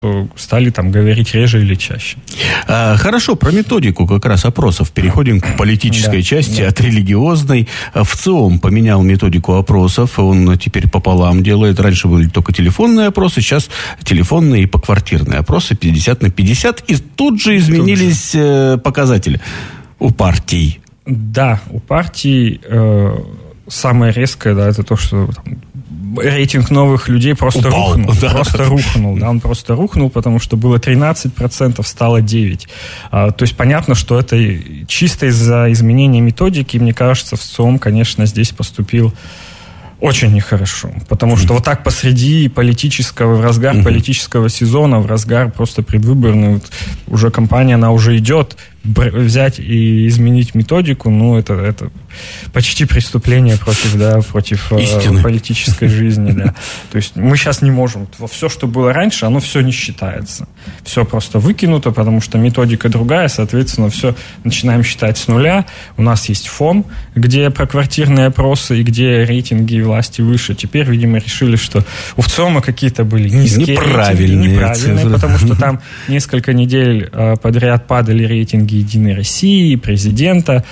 стали там говорить реже или чаще. Хорошо, про методику как раз опросов. Переходим к политической части, от религиозной. ВЦИОМ поменял методику опросов, он теперь пополам делает. Раньше были только телефонные опросы, сейчас телефонные и поквартирные опросы 50/50. И тут же изменились показатели у партий. Да, у партий самое резкое, это то, что рейтинг новых людей просто рухнул. Он просто рухнул, потому что было 13%, стало 9%. То есть понятно, что это чисто из-за изменения методики. Мне кажется, ВЦИОМ, конечно, здесь поступил очень нехорошо. Потому что вот так посреди политического, в разгар политического сезона, в разгар просто предвыборный, уже кампания, она уже идет, взять и изменить методику, это почти преступление против политической жизни. Да. То есть мы сейчас не можем. Все, что было раньше, оно все не считается. Все просто выкинуто, потому что методика другая, соответственно, все начинаем считать с нуля. У нас есть ФОМ, где проквартирные опросы и где рейтинги власти выше. Теперь, видимо, решили, что у ВЦИОМа какие-то были низкие неправильные, потому что там несколько недель подряд падали рейтинги «Единой России», президента.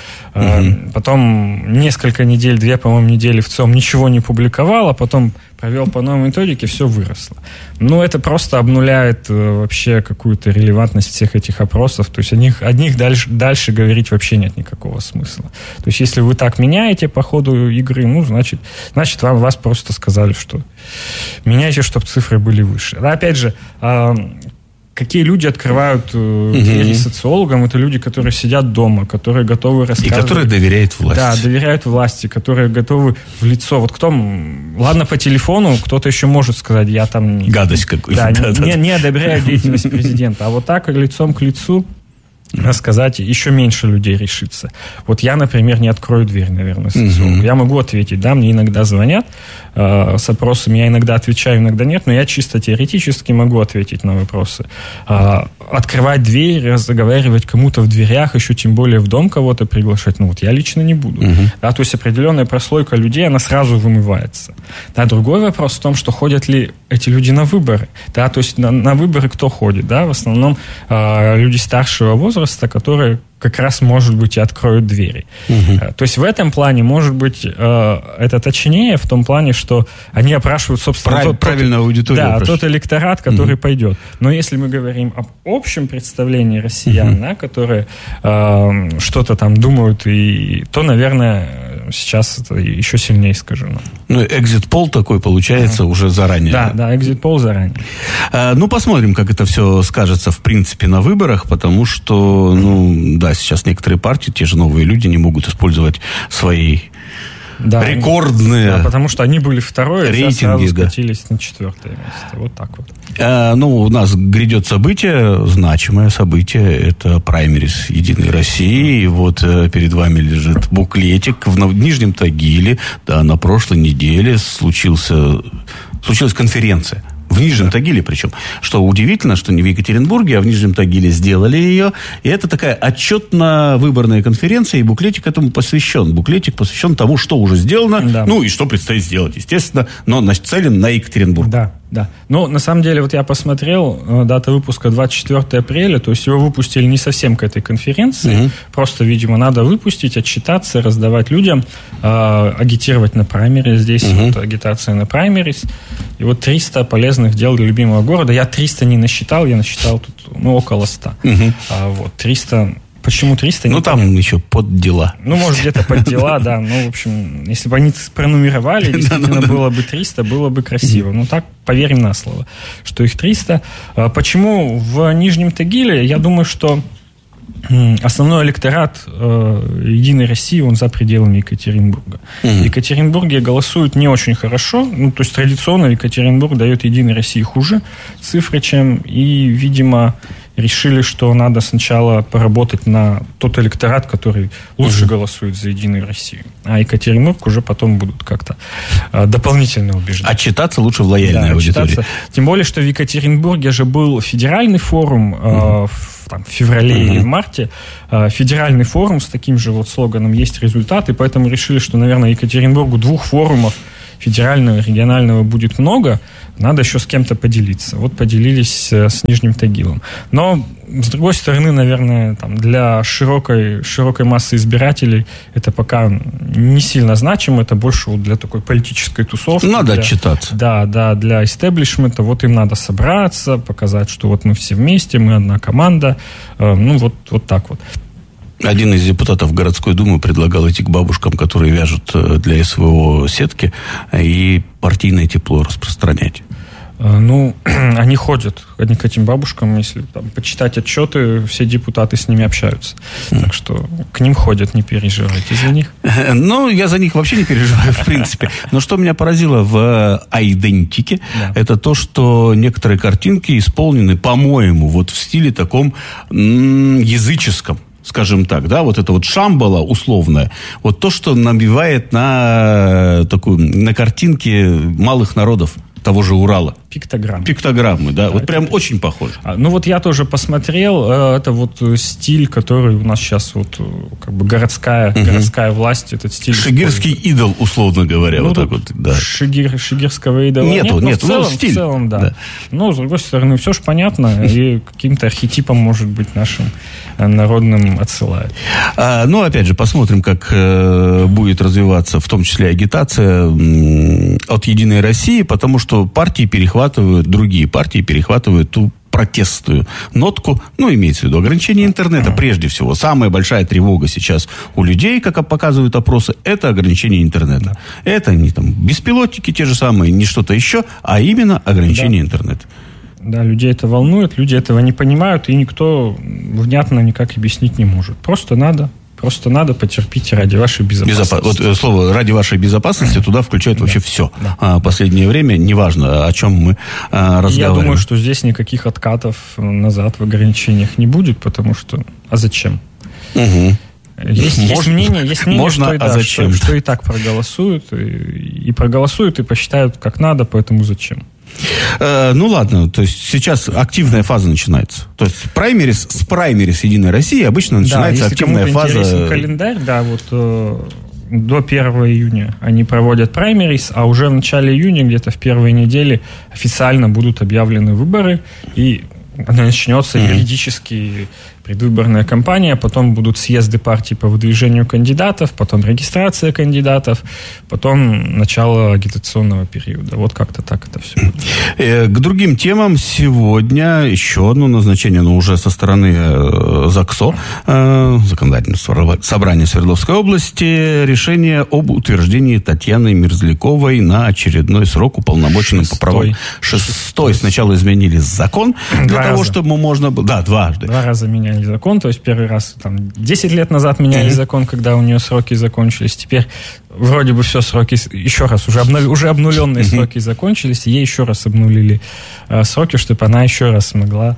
Потом несколько недель, 2, по-моему, недели ВЦИОМ ничего не публиковал, а потом провел по новой методике, все выросло. Это просто обнуляет вообще какую-то релевантность всех этих опросов. То есть о них дальше говорить вообще нет никакого смысла. То есть если вы так меняете по ходу игры, значит вас просто сказали, что меняйте, чтобы цифры были выше. Да, опять же, какие люди открывают двери социологам? Это люди, которые сидят дома, которые готовы рассказывать. И которые доверяют власти. Да, доверяют власти, которые готовы в лицо. Ладно, по телефону кто-то еще может сказать, я там... Гадость какую-то. Да, не одобряю деятельность президента. А вот так, лицом к лицу, сказать, еще меньше людей решится. Я, например, не открою дверь, наверное, социологу. Я могу ответить, мне иногда звонят с опросами, я иногда отвечаю, иногда нет, но я чисто теоретически могу ответить на вопросы. Открывать дверь, разговаривать кому-то в дверях, еще тем более в дом кого-то приглашать, я лично не буду. То есть определенная прослойка людей, она сразу вымывается. Другой вопрос в том, что ходят ли эти люди на выборы. То есть на выборы кто ходит? В основном люди старшего возраста, которые как раз, может быть, и откроют двери. То есть в этом плане, может быть, это точнее, в том плане, что они опрашивают, собственно, правильную аудиторию. Да, тот электорат, который пойдет. Но если мы говорим об общем представлении россиян, которые что-то там думают, то, наверное, сейчас это еще сильнее искажено. Экзит-пол такой получается уже заранее. Да, экзит-пол заранее. Посмотрим, как это все скажется, в принципе, на выборах, потому что, сейчас некоторые партии, те же новые люди, не могут использать свои рекордные рейтинги. Потому что они были второе, рейтинги, сразу скатились на 4 место. Вот так вот. У нас грядет событие, значимое событие, это праймерис «Единой России». Перед вами лежит буклетик в Нижнем Тагиле. На прошлой неделе случилась конференция. В Нижнем Тагиле причем. Что удивительно, что не в Екатеринбурге, а в Нижнем Тагиле сделали ее. И это такая отчетно-выборная конференция, и буклетик этому посвящен. Буклетик посвящен тому, что уже сделано, и что предстоит сделать, естественно, но нацелен на Екатеринбург. Да. На самом деле, я посмотрел, дата выпуска 24 апреля, то есть его выпустили не совсем к этой конференции, просто, видимо, надо выпустить, отчитаться, раздавать людям, агитировать на праймерис, здесь агитация на праймерис, и 300 полезных дел для любимого города. Я 300 не насчитал, я насчитал тут, около 100. 300... Почему 300? Там еще под дела. Может, где-то под дела, да. В общем, если бы они пронумеровали, действительно было бы 300, было бы красиво. Так, поверим на слово, что их 300. Почему в Нижнем Тагиле? Я думаю, что основной электорат «Единой России», он за пределами Екатеринбурга. В Екатеринбурге голосуют не очень хорошо. То есть традиционно Екатеринбург дает «Единой России» хуже цифры, чем. И, видимо, решили, что надо сначала поработать на тот электорат, который лучше голосует за «Единую Россию». А Екатеринбург уже потом будут как-то дополнительно убеждать. Отчитаться лучше в лояльной аудитории. Тем более, что в Екатеринбурге же был федеральный форум в феврале или в марте. Федеральный форум с таким же слоганом «Есть результаты», поэтому решили, что, наверное, Екатеринбургу 2 форумов федерального, регионального будет много, надо еще с кем-то поделиться. Вот поделились с Нижним Тагилом. Но, с другой стороны, наверное, там, для широкой массы избирателей это пока не сильно значимо, это больше вот для такой политической тусовки. Надо отчитаться. Да, для истеблишмента. Вот им надо собраться, показать, что вот мы все вместе, мы одна команда. Вот так вот. Один из депутатов городской думы предлагал идти к бабушкам, которые вяжут для СВО сетки, и партийное тепло распространять. Они ходят, они к этим бабушкам, если там почитать отчеты, все депутаты с ними общаются. Так что к ним ходят, не переживайте за них. Я за них вообще не переживаю, в принципе. Но что меня поразило в «Айдентике», это то, что некоторые картинки исполнены, по-моему, вот в стиле таком языческом. Скажем так, да, вот это вот шамбала условная, вот то, что набивает на картинке малых народов того же Урала. Пиктограммы, да. Вот прям очень похоже. Я тоже посмотрел, это вот стиль, который у нас сейчас вот как бы городская власть, этот стиль. Шигирский идол, условно говоря, вот так вот, да. Шигирского идола нету, стиль. В целом, да. Но, с другой стороны, все же понятно, и каким-то архетипом, может быть, нашим народным отсылает. Опять же, посмотрим, как будет развиваться, в том числе агитация от «Единой России», потому что другие партии перехватывают ту протестную нотку, имеется в виду ограничение интернета, прежде всего. Самая большая тревога сейчас у людей, как показывают опросы, это ограничение интернета. Это не там беспилотники те же самые, не что-то еще, а именно ограничение интернета. Да, людей это волнует, люди этого не понимают, и никто внятно никак объяснить не может. Просто надо потерпите ради вашей безопасности. Вот слово «ради вашей безопасности» туда включают вообще все. Да. Последнее время, неважно, о чем мы разговариваем. Я думаю, что здесь никаких откатов назад в ограничениях не будет, потому что... А зачем? Угу. Есть мнение, зачем? Что и так проголосуют, и проголосуют, и посчитают как надо, поэтому зачем? Ладно, то есть сейчас активная фаза начинается. То есть с праймерис «Единой России» обычно начинается активная фаза. Если кому-то интересен календарь, до 1 июня они проводят праймерис, а уже в начале июня, где-то в первой неделе, официально будут объявлены выборы, и начнется юридически предвыборная кампания, потом будут съезды партий по выдвижению кандидатов, потом регистрация кандидатов, потом начало агитационного периода. Вот как-то так это все будет. К другим темам сегодня еще одно назначение, но уже со стороны ЗАГСО, Законодательного собрания Свердловской области, решение об утверждении Татьяны Мерзляковой на очередной срок уполномоченным по правам. Шестой. Сначала изменили закон для того, чтобы можно было... Да, дважды. 2 раза меняли закон, то есть первый раз 10 лет назад меняли закон, когда у нее сроки закончились. Теперь вроде бы все сроки, еще раз, уже обнуленные сроки закончились, и ей еще раз обнулили сроки, чтобы она еще раз смогла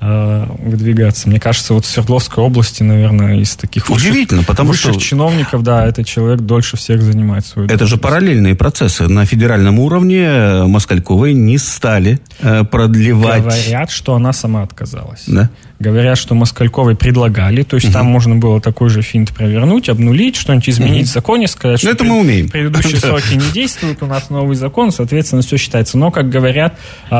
выдвигаться. Мне кажется, вот в Свердловской области, наверное, из таких удивительно, потому что чиновников, этот человек дольше всех занимает свою должность. Это же параллельные процессы. На федеральном уровне Москальковой не стали продлевать. Говорят, что она сама отказалась. Да? Говорят, что Москальковой предлагали, то есть там можно было такой же финт провернуть, обнулить, что-нибудь изменить в законе, сказать, что мы умеем. Предыдущие сроки не действуют, у нас новый закон, соответственно, все считается. Но, как говорят,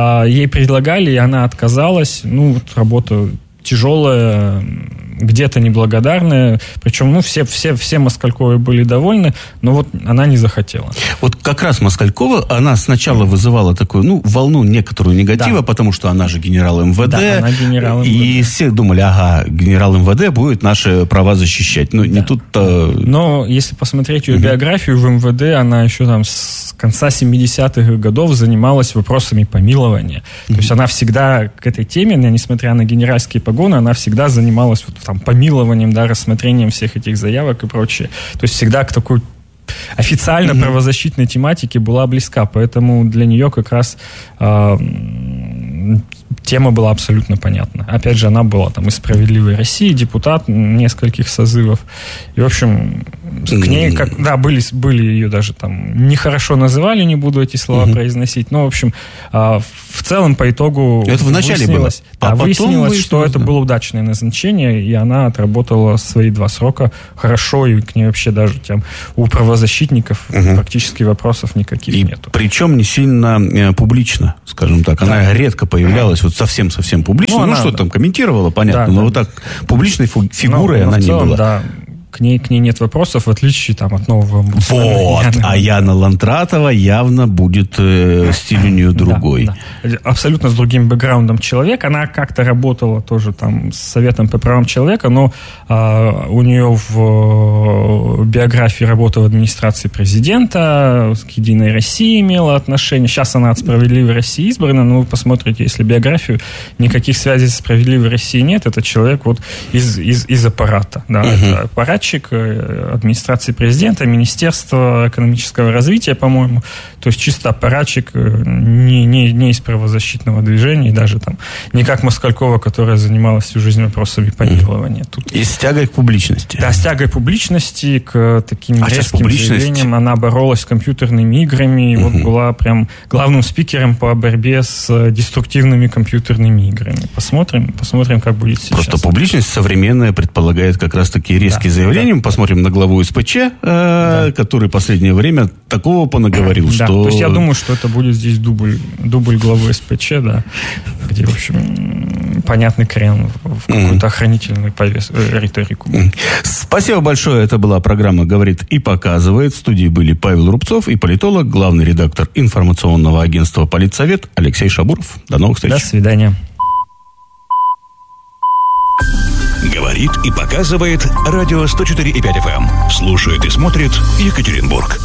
ей предлагали, и она отказалась. Работа тяжелая, где-то неблагодарная. Причем, все Москальковы были довольны, но вот она не захотела. Вот как раз Москалькова, она сначала вызывала такую, волну некоторую негатива, потому что она же генерал МВД. Да, она генерал МВД. И все думали, генерал МВД будет наши права защищать. Не тут-то... Но если посмотреть ее биографию в МВД, она еще с конца 70-х годов занималась вопросами помилования. То есть она всегда к этой теме, несмотря на генеральские погоны, она всегда занималась помилованием, рассмотрением всех этих заявок и прочее. То есть всегда к такой официально правозащитной тематике была близка. Поэтому для нее как раз тема была абсолютно понятна. Опять же, она была там из «Справедливой России», депутат нескольких созывов. И, в общем, к ней, были ее даже там нехорошо называли, не буду эти слова произносить, но, в общем, в целом, по итогу это в начале было. Выяснилось, что это было удачное назначение, и она отработала свои 2 срока хорошо, и к ней вообще даже у правозащитников практически вопросов никаких нету. Причем не сильно публично, скажем так. Она редко появлялась вот совсем публично. Что там комментировала, понятно, но вот так публичной фигурой она не была. Да. К ней нет вопросов, в отличие от нового омбудсмена. Вот, а Яна Лантратова явно будет стиль у нее другой. Да. Абсолютно с другим бэкграундом человек. Она как-то работала тоже там с Советом по правам человека, но у нее в биографии работа в администрации президента, к «Единой России» имела отношение. Сейчас она от «Справедливой России» избрана, но вы посмотрите, если биографию, никаких связей с «Справедливой Россией» нет, это человек вот из аппарата. Да, это аппаратчик администрации президента, Министерства экономического развития, по-моему. То есть чисто аппаратчик, не из правозащитного движения, и даже там не как Москалькова, которая занималась всю жизнь вопросами помилования. И с тягой к публичности. Да, с тягой публичности, к таким резким заявлениям. Она боролась с компьютерными играми, и вот была прям главным спикером по борьбе с деструктивными компьютерными играми. Посмотрим, как будет сейчас. Просто публичность современная предполагает как раз-таки резкие заявления. Посмотрим на главу СПЧ, который в последнее время такого понаговорил, что... То есть я думаю, что это будет здесь дубль главы СПЧ, где, в общем, понятный крен в какую-то охранительную риторику. Спасибо большое. Это была программа «Говорит и показывает». В студии были Павел Рубцов и политолог, главный редактор информационного агентства «Политсовет» Алексей Шабуров. До новых встреч. До свидания. Говорит и показывает радио 104,5 FM. Слушает и смотрит Екатеринбург.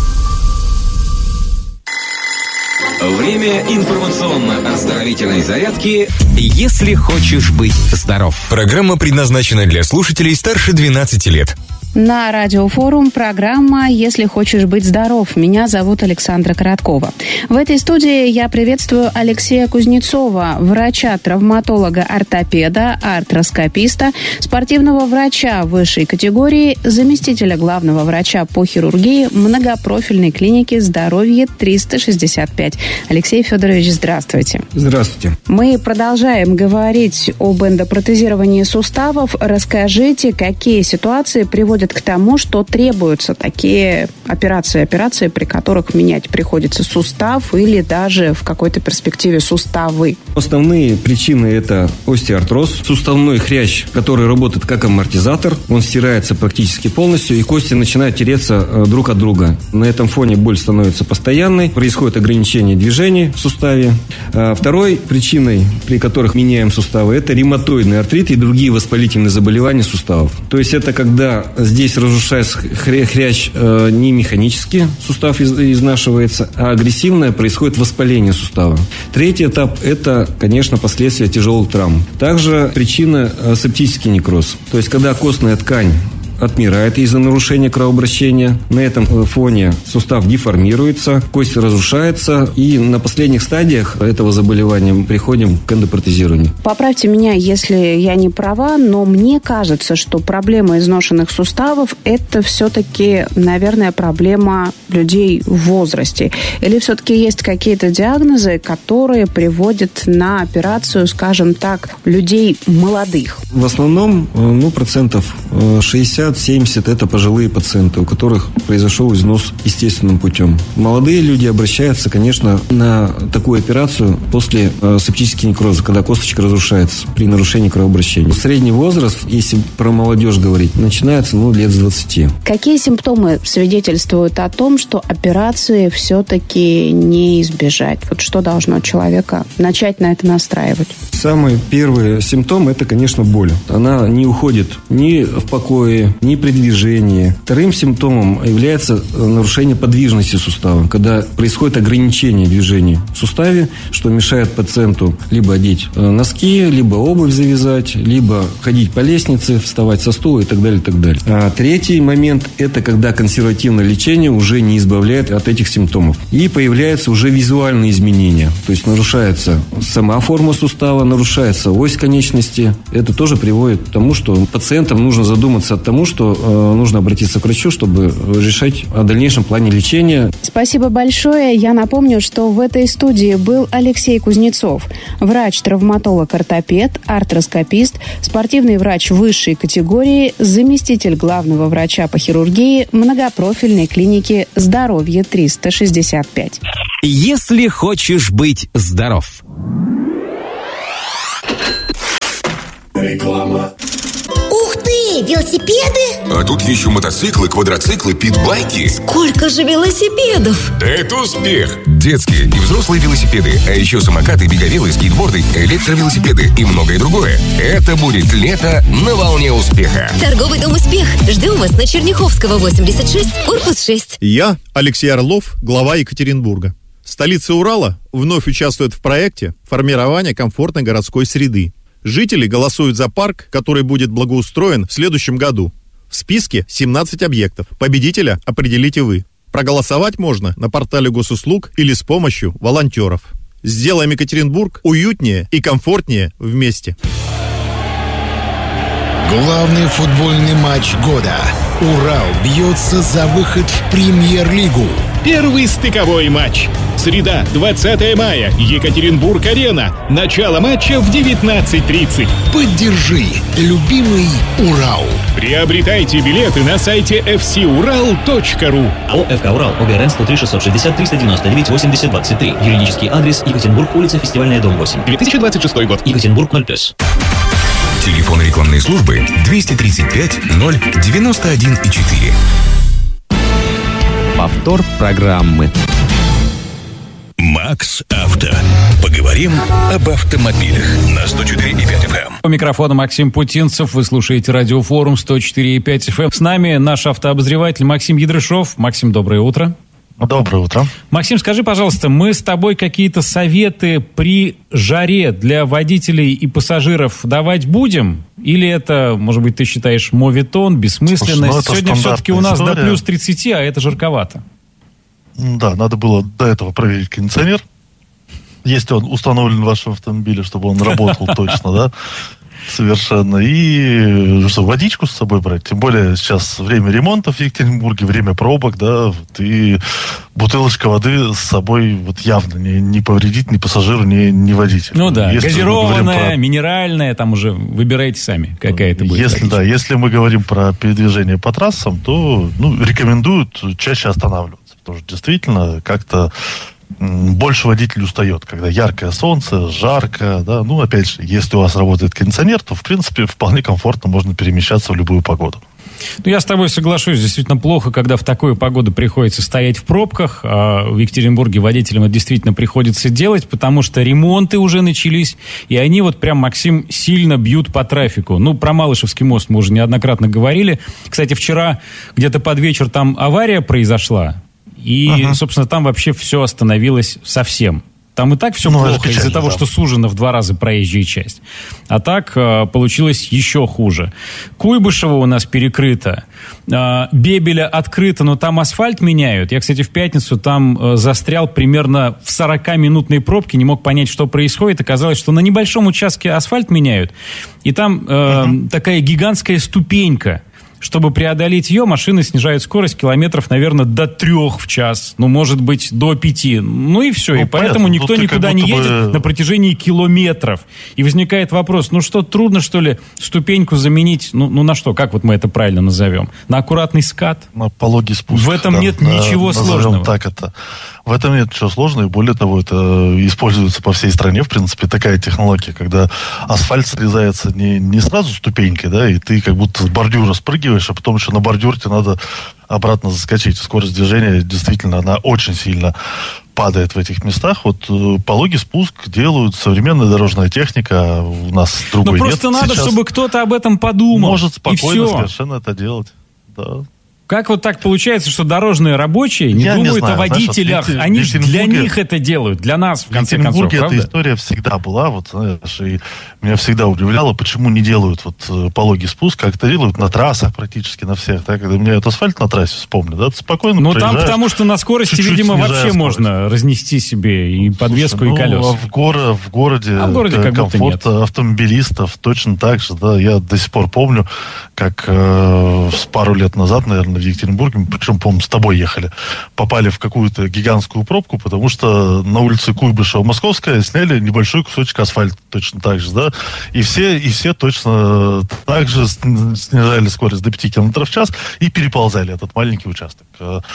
Время информационно-оздоровительной зарядки «Если хочешь быть здоров». Программа предназначена для слушателей старше 12 лет. На Радиофорум программа «Если хочешь быть здоров». Меня зовут Александра Короткова. В этой студии я приветствую Алексея Кузнецова, врача-травматолога-ортопеда, артроскописта, спортивного врача высшей категории, заместителя главного врача по хирургии многопрофильной клиники «Здоровье 365». Алексей Федорович, здравствуйте. Здравствуйте. Мы продолжаем говорить об эндопротезировании суставов. Расскажите, какие ситуации приводят к тому, что требуются такие операции, при которых менять приходится сустав или даже в какой-то перспективе суставы. Основные причины – это остеоартроз, суставной хрящ, который работает как амортизатор, он стирается практически полностью, и кости начинают тереться друг от друга. На этом фоне боль становится постоянной, происходит ограничение движений в суставе. Второй причиной, при которых меняем суставы, это ревматоидный артрит и другие воспалительные заболевания суставов. То есть это когда здесь разрушается хрящ не механически, сустав изнашивается, а агрессивное происходит воспаление сустава. Третий этап – это, конечно, последствия тяжелых травм. Также причина – септический некроз. То есть когда костная ткань отмирает из-за нарушения кровообращения. На этом фоне сустав деформируется, кость разрушается, и на последних стадиях этого заболевания мы приходим к эндопротезированию. Поправьте меня, если я не права, но мне кажется, что проблема изношенных суставов – это все-таки, наверное, проблема людей в возрасте. Или все-таки есть какие-то диагнозы, которые приводят на операцию, скажем так, людей молодых? В основном, 60-70% это пожилые пациенты, у которых произошел износ естественным путем. Молодые люди обращаются, конечно, на такую операцию после септического некроза, когда косточка разрушается при нарушении кровообращения. Средний возраст, если про молодежь говорить, начинается лет с 20. Какие симптомы свидетельствуют о том, что операции все-таки не избежать? Вот что должно человека начать на это настраивать? Самый первый симптом – это, конечно, боль. Она не уходит ни в покое, ни при движении. Вторым симптомом является нарушение подвижности сустава, когда происходит ограничение движения в суставе, что мешает пациенту либо одеть носки, либо обувь завязать, либо ходить по лестнице, вставать со стула и так далее, и так далее. А третий момент – это когда консервативное лечение уже не избавляет от этих симптомов. И появляются уже визуальные изменения. То есть нарушается сама форма сустава, нарушается ось конечности. Это тоже приводит к тому, что пациентам нужно задуматься о том, что нужно обратиться к врачу, чтобы решать о дальнейшем плане лечения. Спасибо большое. Я напомню, что в этой студии был Алексей Кузнецов, врач-травматолог-ортопед, артроскопист, спортивный врач высшей категории, заместитель главного врача по хирургии многопрофильной клиники «Здоровье 365». Если хочешь быть здоров. Реклама. Ух ты, велосипеды? А тут еще мотоциклы, квадроциклы, питбайки. Сколько же велосипедов? Да это успех! Детские и взрослые велосипеды, а еще самокаты, беговелы, скейтборды, электровелосипеды и многое другое. Это будет лето на волне успеха. Торговый дом «Успех». Ждем вас на Черняховского, 86, корпус 6. Я, Алексей Орлов, глава Екатеринбурга. Столица Урала вновь участвует в проекте формирования комфортной городской среды. Жители голосуют за парк, который будет благоустроен в следующем году. В списке 17 объектов. Победителя определите вы. Проголосовать можно на портале госуслуг или с помощью волонтеров. Сделаем Екатеринбург уютнее и комфортнее вместе. Главный футбольный матч года. Урал бьется за выход в Премьер-лигу. Первый стыковой матч. Среда, 20 мая. Екатеринбург-арена. Начало матча в 19:30. Поддержи любимый Урал. Приобретайте билеты на сайте fcural.ru. АО «ФК Урал». ОГРН 103-660-399-80-23. Юридический адрес: Екатеринбург, улица Фестивальная, дом 8. 2026 год. Екатеринбург, 0+. Телефон рекламной службы 235 091,4. Повтор программы. Макс Авто. Поговорим об автомобилях на 104,5 FM. По микрофону Максим Путинцев. Вы слушаете радиофорум 104,5 FM. С нами наш автообозреватель Максим Ядрышов. Максим, доброе утро. Доброе утро. Максим, скажи, пожалуйста, мы с тобой какие-то советы при жаре для водителей и пассажиров давать будем? Или это, может быть, ты считаешь моветон, бессмысленность? Сегодня все-таки у нас до плюс 30, а это жарковато. Да, надо было до этого проверить кондиционер. Если он установлен в вашем автомобиле, чтобы он работал точно, да? Совершенно. И что, водичку с собой брать. Тем более сейчас время ремонтов в Екатеринбурге, время пробок, да, и бутылочка воды с собой вот явно не повредит ни пассажиру, ни водителю. Ну да, если газированная, минеральная, там уже выбирайте сами, какая это будет. Если мы говорим про передвижение по трассам, то рекомендуют чаще останавливаться. Потому что действительно как-то больше водитель устает, когда яркое солнце, жарко, да, опять же, если у вас работает кондиционер, то, в принципе, вполне комфортно можно перемещаться в любую погоду. Я с тобой соглашусь, действительно плохо, когда в такую погоду приходится стоять в пробках, а в Екатеринбурге водителям это действительно приходится делать, потому что ремонты уже начались, и они вот прям, Максим, сильно бьют по трафику. Про Малышевский мост мы уже неоднократно говорили. Кстати, вчера где-то под вечер там авария произошла, и, собственно, там вообще все остановилось совсем. Там и так все плохо из-за того, что сужена в 2 раза проезжая часть. А так получилось еще хуже. Куйбышево у нас перекрыто. Бебеля открыто, но там асфальт меняют. Я, кстати, в пятницу там застрял примерно в 40-минутной пробке, не мог понять, что происходит. Оказалось, что на небольшом участке асфальт меняют. И там такая гигантская ступенька. Чтобы преодолеть ее, машины снижают скорость километров, наверное, до 3 в час. Может быть, до 5. И все. И поэтому никто никуда не едет на протяжении километров. И возникает вопрос, что, трудно, что ли, ступеньку заменить? На что? Как вот мы это правильно назовем? На аккуратный скат? На пологий спуск. В этом нет ничего сложного. Так это. В этом нет ничего сложного. И более того, это используется по всей стране, в принципе, такая технология, когда асфальт срезается не сразу ступенькой, да, и ты как будто с бордюра спрыгиваешь, а потом еще на бордюр тебе надо обратно заскочить. Скорость движения, действительно, она очень сильно падает в этих местах. Вот пологий спуск делают современная дорожная техника, у нас другой нет. Ну просто надо, чтобы кто-то об этом подумал. Может спокойно совершенно это делать. Да. Как вот так получается, что дорожные рабочие не думают о водителях? Они же для них это делают, для нас, в конце концов, правда? В Екатеринбурге эта история всегда была, вот, знаешь, и меня всегда удивляло, почему не делают вот пологий спуск, как это делают на трассах практически на всех. Так, когда меня асфальт на трассе вспомнил, да, ты спокойно проезжаешь. Ну, там потому что на скорости, видимо, вообще скорость. Можно разнести себе и подвеску, и колеса. А в городе комфорт автомобилистов точно так же, да, я до сих пор помню, как с пару лет назад, наверное, в Екатеринбурге, причем, по-моему, с тобой ехали, попали в какую-то гигантскую пробку, потому что на улице Куйбышева-Московская сняли небольшой кусочек асфальта точно так же, да, и все точно так же снижали скорость до 5 км в час и переползали этот маленький участок.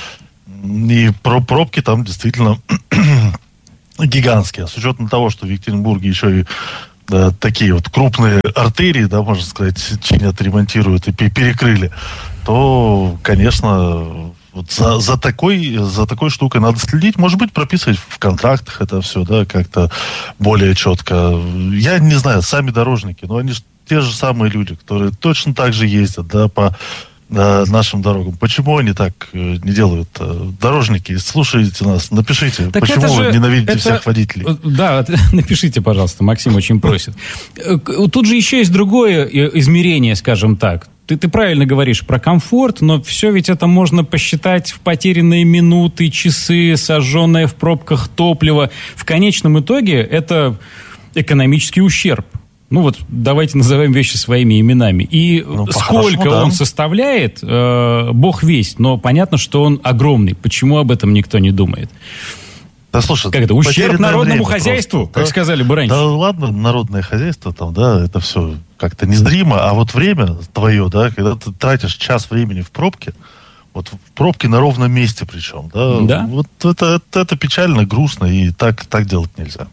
И пробки там действительно гигантские. С учетом того, что в Екатеринбурге еще и такие вот крупные артерии, да, можно сказать, чинят, ремонтируют и перекрыли, то, конечно, вот за такой штукой надо следить. Может быть, прописывать в контрактах это все, да, как-то более четко. Я не знаю, сами дорожники, но они же те же самые люди, которые точно так же ездят, да, по нашим дорогам. Почему они так не делают? Дорожники, слушайте нас, напишите, так почему вы ненавидите всех водителей. Да, напишите, пожалуйста, Максим очень просит. Тут же еще есть другое измерение, скажем так. Ты правильно говоришь про комфорт, но все ведь это можно посчитать в потерянные минуты, часы, сожженное в пробках топливо. В конечном итоге это экономический ущерб. Ну вот, давайте назовем вещи своими именами. И сколько он составляет, бог весть, но понятно, что он огромный. Почему об этом никто не думает? Да, слушай, как это, ущерб народному хозяйству, просто, как сказали бы раньше. Да ладно, народное хозяйство, там, да, это все как-то незримо, а вот время твое, да, когда ты тратишь час времени в пробке, вот в пробке на ровном месте причем, да? Вот это печально, грустно, и так делать нельзя.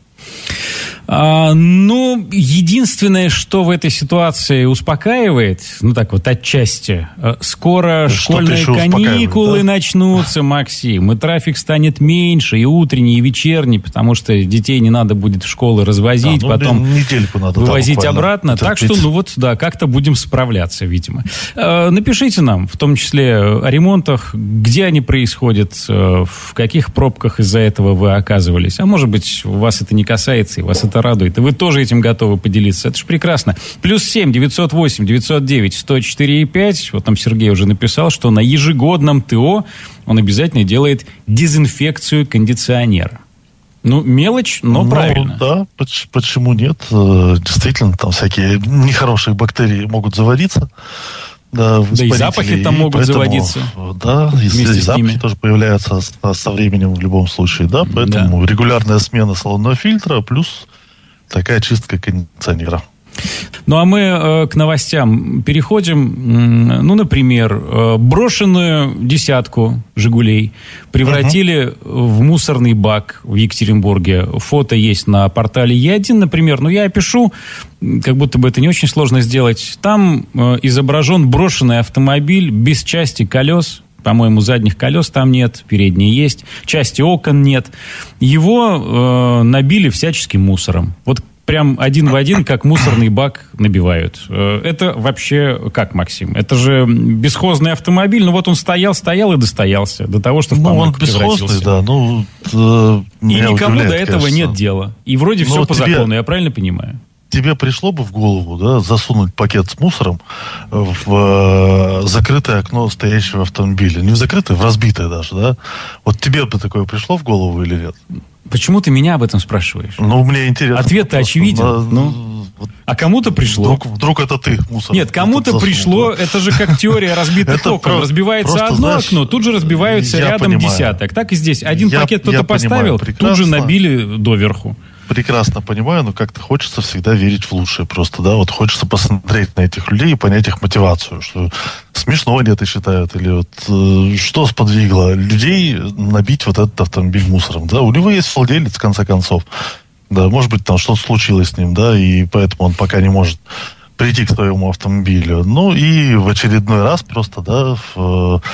Ну, единственное, что в этой ситуации успокаивает, ну так вот отчасти, скоро школьные каникулы начнутся, Максим, и трафик станет меньше, и утренний, и вечерний, потому что детей не надо будет в школы развозить, потом недельку надо вывозить обратно. Так что, ну вот, да, как-то будем справляться, видимо. Напишите нам, в том числе о ремонтах, где они происходят, в каких пробках из-за этого вы оказывались. А может быть, вас это не касается, и вас это радует, и вы тоже этим готовы поделиться. Это же прекрасно. +7 908 909 104 5. Вот там Сергей уже написал, что на ежегодном ТО он обязательно делает дезинфекцию кондиционера. Ну, мелочь, но правильно. Да, почему нет? Действительно, там всякие нехорошие бактерии могут заводиться. Да, и запахи там могут заводиться. Да, и запахи тоже появляются со временем в любом случае. Да, поэтому регулярная смена салонного фильтра плюс такая чистка кондиционера. Ну, а мы к новостям переходим. Ну, например, брошенную десятку «Жигулей» превратили в мусорный бак в Екатеринбурге. Фото есть на портале Е1, например. Но я опишу, как будто бы это не очень сложно сделать. Там изображен брошенный автомобиль без части колес. По-моему, задних колес там нет, передние есть. Части окон нет. Его набили всяческим мусором. Вот прям один в один, как мусорный бак набивают. Это вообще как, Максим? Это же бесхозный автомобиль. Ну вот он стоял и достоялся до того, что в помойку превратился. Да. И никому до этого нет дела. И вроде все по закону, я правильно понимаю? Тебе пришло бы в голову, да, засунуть пакет с мусором в закрытое окно стоящего автомобиля? Не в закрытое, в разбитое даже, да? Вот тебе бы такое пришло в голову или нет? Почему ты меня об этом спрашиваешь? Ну, мне интересно. Ответ-то очевиден. А кому-то пришло. Вдруг это ты, мусор. Нет, кому-то пришло. Это же как теория разбитых окон. Разбивается одно окно, тут же разбиваются рядом десяток. Так и здесь. Один пакет кто-то поставил, тут же набили доверху. Прекрасно понимаю, но как-то хочется всегда верить в лучшее просто, да, вот хочется посмотреть на этих людей и понять их мотивацию, что смешно они это считают, или вот что сподвигло людей набить вот этот автомобиль мусором, да, у него есть владелец, в конце концов, да, может быть, там что-то случилось с ним, да, и поэтому он пока не может прийти к своему автомобилю, ну, и в очередной раз просто, да,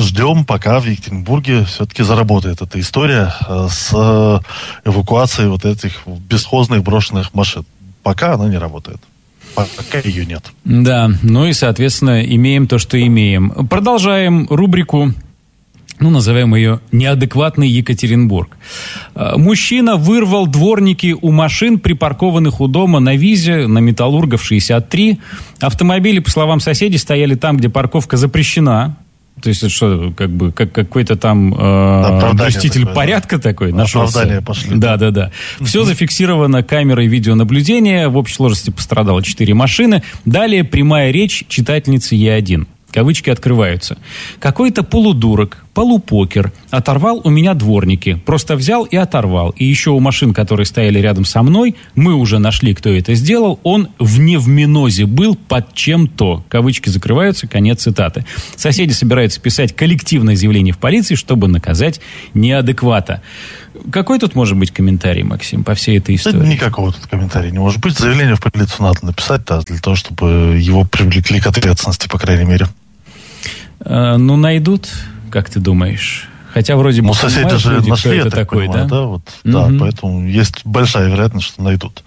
ждем, пока в Екатеринбурге все-таки заработает эта история с эвакуацией вот этих бесхозных брошенных машин. Пока она не работает. Пока ее нет. Да, ну и, соответственно, имеем то, что имеем. Продолжаем рубрику, назовем ее «Неадекватный Екатеринбург». Мужчина вырвал дворники у машин, припаркованных у дома на Визе, на Металлургов 63. Автомобили, по словам соседей, стояли там, где парковка запрещена. То есть, это что, как какой-то там блюститель порядка такой нашелся? Оправдания пошли. Да. Все зафиксировано камерой видеонаблюдения. В общей сложности пострадало 4 машины. Далее прямая речь читательницы Е1. Кавычки открываются. Какой-то полудурок, полупокер оторвал у меня дворники. Просто взял и оторвал. И еще у машин, которые стояли рядом со мной, мы уже нашли, кто это сделал. Он в невминозе был под чем-то. Кавычки закрываются, конец цитаты. Соседи собираются писать коллективное заявление в полиции, чтобы наказать неадеквата. Какой тут может быть комментарий, Максим, по всей этой истории? Да, никакого тут комментария не может быть. Заявление в полицию надо написать, да, для того, чтобы его привлекли к ответственности, по крайней мере. Найдут, как ты думаешь? Хотя вроде бы... соседи же люди, нашли, это такой, понимаю, да? Да, поэтому есть большая вероятность, что найдут.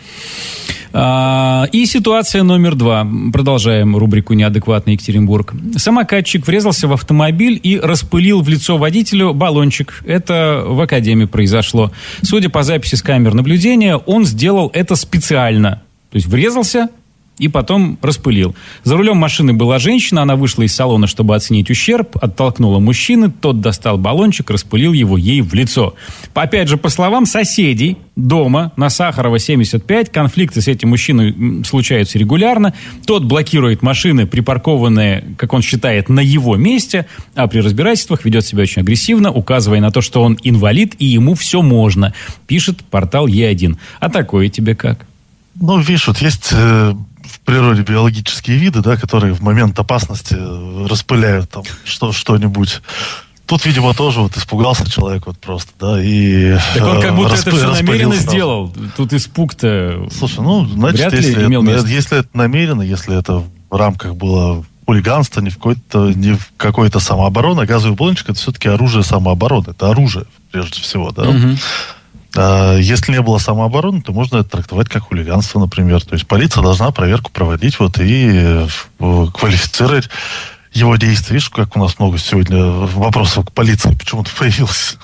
И ситуация номер 2. Продолжаем рубрику «Неадекватный Екатеринбург». Самокатчик врезался в автомобиль и распылил в лицо водителю баллончик. Это в Академии произошло. Судя по записи с камер наблюдения, он сделал это специально. То есть врезался и потом распылил. За рулем машины была женщина, она вышла из салона, чтобы оценить ущерб, оттолкнула мужчину, тот достал баллончик, распылил его ей в лицо. Опять же, по словам соседей, дома на Сахарова 75 конфликты с этим мужчиной случаются регулярно. Тот блокирует машины, припаркованные, как он считает, на его месте, а при разбирательствах ведет себя очень агрессивно, указывая на то, что он инвалид и ему все можно, пишет портал Е1. А такое тебе как? Видишь, вот есть в природе биологические виды, да, которые в момент опасности распыляют там что-нибудь. Тут, видимо, тоже испугался человек просто, да, и... Так он как будто это все намеренно сделал. Тут испуг-то... Слушай, значит, если это намеренно, если это в рамках было хулиганства, не в какой-то самообороны, газовый баллончик — это все-таки оружие самообороны. Это оружие, прежде всего, да. Если не было самообороны, то можно это трактовать как хулиганство, например. То есть полиция должна проверку проводить и квалифицировать его действия. Видишь, как у нас много сегодня вопросов к полиции почему-то появилось.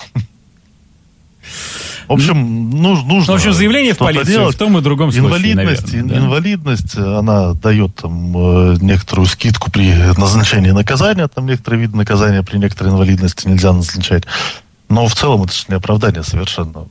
В общем, нужно... заявление в полицию в том и другом случае, наверное. Инвалидность, она дает некоторую скидку при назначении наказания. Там некоторые виды наказания при некоторой инвалидности нельзя назначать. Но в целом это же не оправдание совершенно.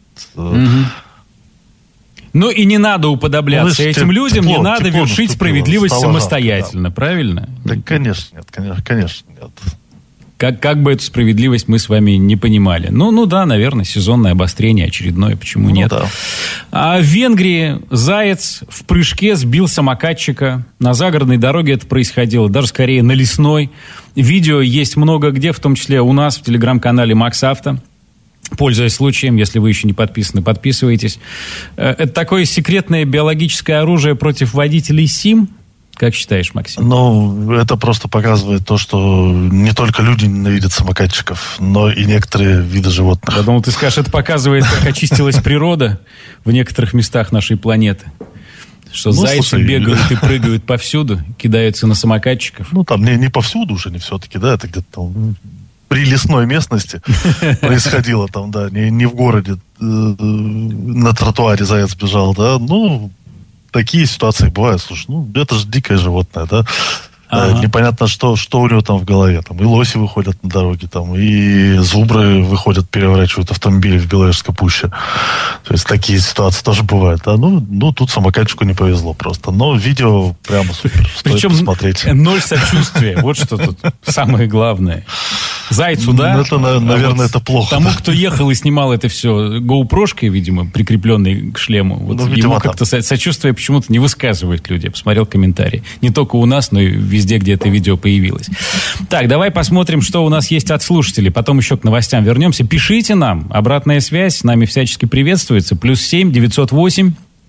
И не надо уподобляться этим людям, не надо вершить справедливость самостоятельно, правильно? Да, конечно, нет, конечно, нет. Как бы эту справедливость мы с вами не понимали. Да, наверное, сезонное обострение очередное, почему нет? Да. А в Венгрии заяц в прыжке сбил самокатчика. На загородной дороге это происходило, даже скорее на лесной. Видео есть много где, в том числе у нас в телеграм-канале Макс Авто. Пользуясь случаем, если вы еще не подписаны, подписывайтесь. Это такое секретное биологическое оружие против водителей СИМ. Как считаешь, Максим? Это просто показывает то, что не только люди ненавидят самокатчиков, но и некоторые виды животных. Я думал, ты скажешь, это показывает, как очистилась природа в некоторых местах нашей планеты. Что зайцы бегают и прыгают повсюду, кидаются на самокатчиков. Там не повсюду уже, не все-таки, да, это где-то там при лесной местности происходило там, да, не в городе, на тротуаре заяц бежал, да, такие ситуации бывают. Слушай, это же дикое животное, да. Непонятно, что у него там в голове. Там и лоси выходят на дороге, там, и зубры выходят, переворачивают автомобили в Беловежской пуще. То есть такие ситуации тоже бывают. Да? Тут самокатчику не повезло просто. Но видео прямо супер. Причем посмотреть. 0 сочувствия. Вот что тут самое главное. Зайцу, да? Это, наверное, это плохо. Тому, кто ехал и снимал это все GoPro-шкой, видимо, прикрепленной к шлему, ему как-то сочувствие почему-то не высказывают люди. Я посмотрел комментарии. Не только у нас, но и везде, где это видео появилось. Так, давай посмотрим, что у нас есть от слушателей. Потом еще к новостям вернемся. Пишите нам. Обратная связь с нами всячески приветствуется. +7 908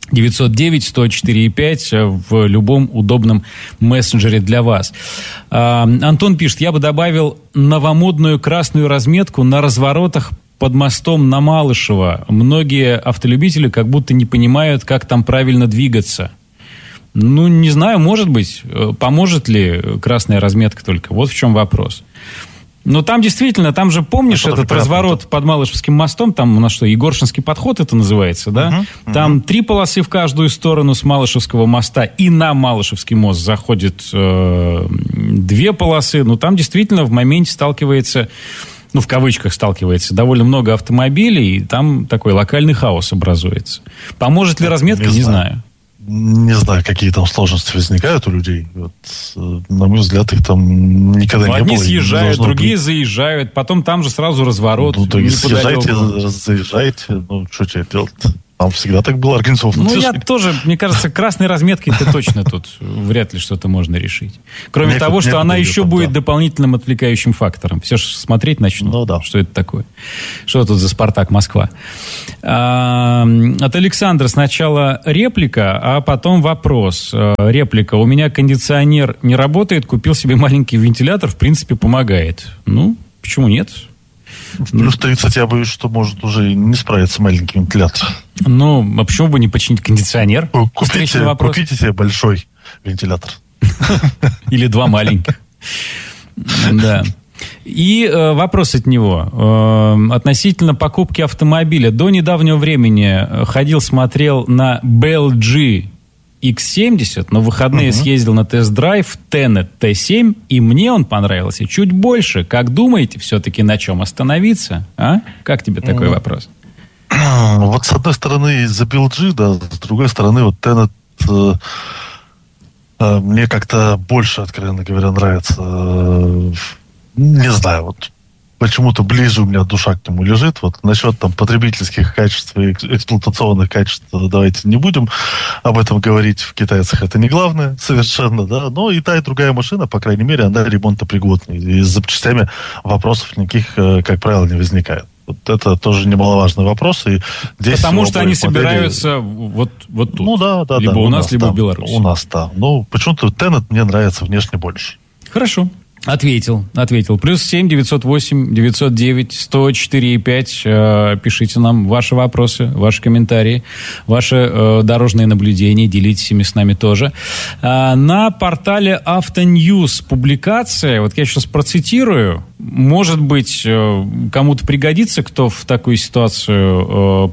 909-104-5 в любом удобном мессенджере для вас. Антон пишет, я бы добавил новомодную красную разметку на разворотах под мостом на Малышево. Многие автолюбители как будто не понимают, как там правильно двигаться. Ну, не знаю, может быть. Поможет ли красная разметка только? Вот в чем вопрос. Но там действительно, там же, помнишь, этот разворот под Малышевским мостом, там у нас что, Егоршинский подход это называется, да? Там 3 полосы в каждую сторону с Малышевского моста, и на Малышевский мост заходит 2 полосы. Ну, там действительно в моменте сталкивается, ну, в кавычках сталкивается, довольно много автомобилей, и там такой локальный хаос образуется. Поможет ли разметка, не знаю. Не знаю, какие там сложности возникают у людей. Вот, на мой взгляд, их там никогда не было. Одни съезжают, другие заезжают, потом там же сразу разворот. Ну, так съезжайте, заезжайте. Ну, что тебе делать? Там всегда так было организовано. Ну, я тоже, мне кажется, красной разметкой-то точно тут вряд ли что-то можно решить. Кроме того, что она еще будет дополнительным отвлекающим фактором. Все же смотреть начнут, что это такое. Что тут за «Спартак Москва». От Александра сначала реплика, а потом вопрос. Реплика. У меня кондиционер не работает, купил себе маленький вентилятор, в принципе, помогает. Ну, почему нет? Плюс 30, я боюсь, что может уже не справиться маленький вентилятор. Ну, а почему бы не починить кондиционер? Купите себе большой вентилятор. Или 2 маленьких. Да. И вопрос от него. Относительно покупки автомобиля. До недавнего времени ходил, смотрел на BLG X70, но в выходные съездил на тест-драйв Tenet T7, и мне он понравился чуть больше. Как думаете, все-таки на чем остановиться? А? Как тебе такой вопрос? Вот с одной стороны за BLG, да, с другой стороны вот Tenet мне как-то больше, откровенно говоря, нравится. Не знаю, вот почему-то ближе у меня душа к нему лежит. Вот насчет там потребительских качеств и эксплуатационных качеств давайте не будем об этом говорить. В китайцах это не главное совершенно, да. Но и та, и другая машина, по крайней мере, она ремонтопригодная. И с запчастями вопросов никаких, как правило, не возникает. Вот это тоже немаловажный вопрос. И здесь потому что они собираются вот тут. Ну да. Либо у нас, либо в Беларуси. У нас, да. Ну, почему-то Tenet мне нравится внешне больше. Хорошо. Ответил. Плюс 7 908 909 104 5. Пишите нам ваши вопросы, ваши комментарии, ваши дорожные наблюдения. Делитесь ими с нами тоже. На портале Автоньюз публикация. Вот я сейчас процитирую. Может быть, кому-то пригодится, кто в такую ситуацию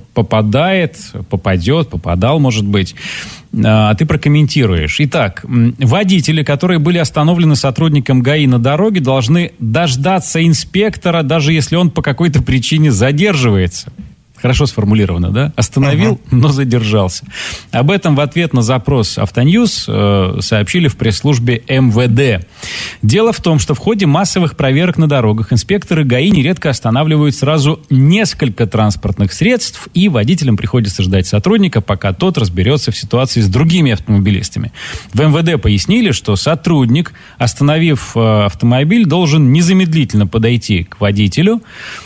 попадал, может быть. А ты прокомментируешь. Итак, водители, которые были остановлены сотрудником ГАИ на дороге, должны дождаться инспектора, даже если он по какой-то причине задерживается. Хорошо сформулировано, да? Остановил, но задержался. Об этом в ответ на запрос Автоньюз сообщили в пресс-службе МВД. Дело в том, что в ходе массовых проверок на дорогах инспекторы ГАИ нередко останавливают сразу несколько транспортных средств, и водителям приходится ждать сотрудника, пока тот разберется в ситуации с другими автомобилистами. В МВД пояснили, что сотрудник, остановив автомобиль, должен незамедлительно подойти к водителю.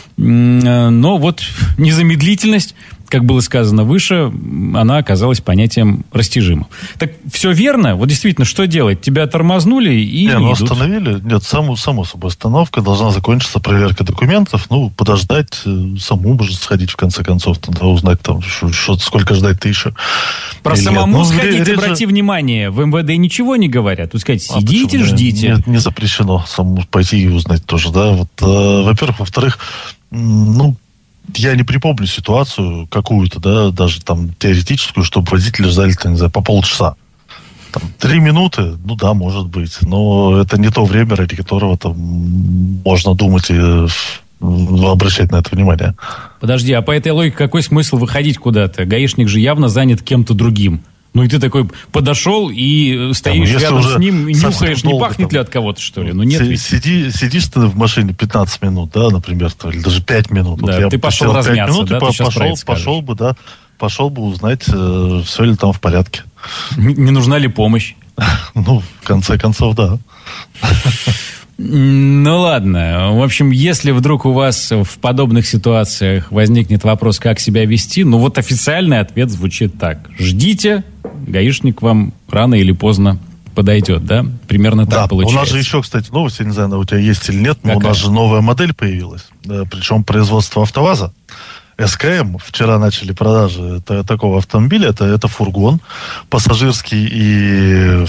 Но вот незамедлительность, как было сказано выше, она оказалась понятием растяжимым. Так все верно? Вот действительно, что делать? Тебя тормознули и не идут. Остановили? Нет, само собой, остановка должна закончиться проверкой документов, подождать, саму может сходить в конце концов, тогда узнать там, сколько ждать-то еще. Про самому сходить, обрати внимание, в МВД ничего не говорят. Тут сказать, сидите, ждите. Нет, не запрещено самому пойти и узнать тоже, да. Вот, во-первых, во-вторых, я не припомню ситуацию какую-то, да, даже там теоретическую, чтобы водители ждали, не знаю, по полчаса. 3 минуты, да, может быть, но это не то время, ради которого там можно думать и обращать на это внимание. Подожди, а по этой логике какой смысл выходить куда-то? Гаишник же явно занят кем-то другим. Ну и ты такой подошел и стоишь рядом с ним, и нюхаешь, не пахнет ли от кого-то, что ли? Ну нет. Сидишь ты в машине 15 минут, да, например, или даже 5 минут. Да, вот ты пошел размяться, минут, да, пошел бы узнать, все ли там в порядке. Не нужна ли помощь? В конце концов, да. Ну ладно. В общем, если вдруг у вас в подобных ситуациях возникнет вопрос, как себя вести, ну вот официальный ответ звучит так. Ждите, гаишник вам рано или поздно подойдет, да? Примерно так получается. У нас же еще, кстати, новость, я не знаю, у тебя есть или нет, но у нас же новая модель появилась. Причем производство АвтоВАЗа. СКМ. Вчера начали продажи такого автомобиля. Это фургон пассажирский и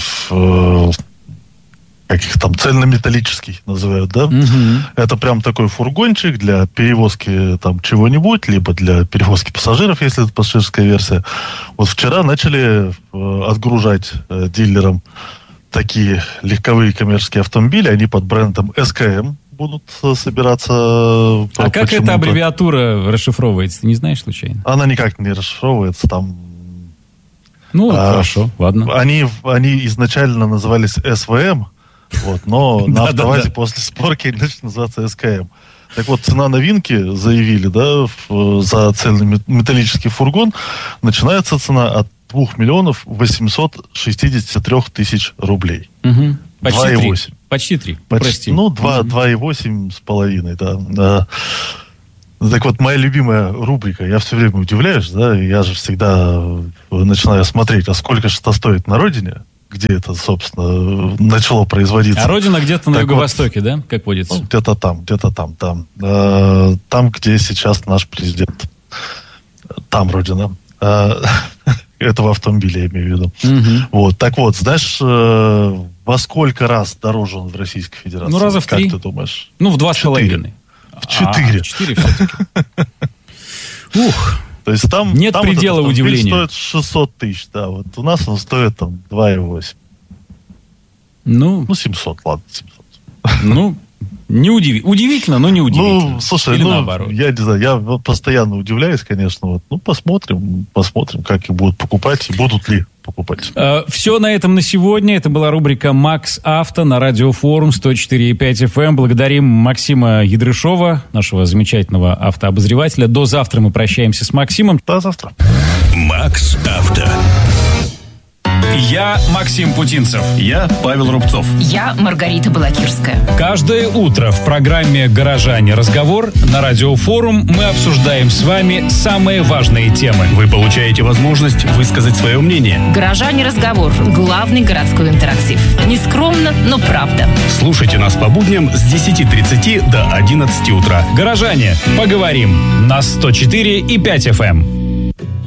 каких там цельнометаллический называют, да? Это прям такой фургончик для перевозки там чего-нибудь, либо для перевозки пассажиров, если это пассажирская версия. Вот вчера начали отгружать дилерам такие легковые коммерческие автомобили. Они под брендом СКМ будут собираться. А как эта аббревиатура расшифровывается? Ты не знаешь случайно? Она никак не расшифровывается. Там... Ну, хорошо, ладно. Они изначально назывались СВМ, вот, но на АвтоВАЗе после сборки они начали называться СКМ. Так вот, цена новинки, заявили, да, за цельный металлический фургон, начинается цена от 2 миллионов 863 тысяч рублей. Почти 2,8. Почти 3. Прости. Ну, 2,8 с половиной, да. Так вот, моя любимая рубрика, я все время удивляюсь, да, я же всегда начинаю смотреть, а сколько же это стоит на родине, где это, собственно, начало производиться. А родина где-то на юго-востоке, да, как водится? Ну, где-то там. Там, где сейчас наш президент. Там родина. Этого автомобиля, я имею в виду. Вот, так вот, знаешь, во сколько раз дороже он в Российской Федерации? Ну, раза в 3. Как ты думаешь? Ну, в 2,5. В 4. В 4 все-таки. Ух. То есть там... Нет там предела удивлению. Стоит 600 тысяч, да. Вот у нас он стоит там 2,8. Ну, 700, ладно, 700. Ну, удивительно, но не удивительно. Ну, слушай, или наоборот. Я не знаю, я вот постоянно удивляюсь, конечно. Вот. Ну, посмотрим, как их будут покупать, и будут ли покупать. Все на этом на сегодня. Это была рубрика «Макс Авто» на Радиофорум 104,5 FM. Благодарим Максима Ядрышова, нашего замечательного автообозревателя. До завтра мы прощаемся с Максимом. До завтра. «Макс Авто». Я Максим Путинцев. Я Павел Рубцов. Я Маргарита Балакирская. Каждое утро в программе «Горожане. Разговор» на Радиофорум мы обсуждаем с вами самые важные темы. Вы получаете возможность высказать свое мнение. «Горожане. Разговор» – главный городской интерактив. Нескромно, но правда. Слушайте нас по будням с 10:30 до 11 утра. «Горожане. Поговорим» на 104,5 FM.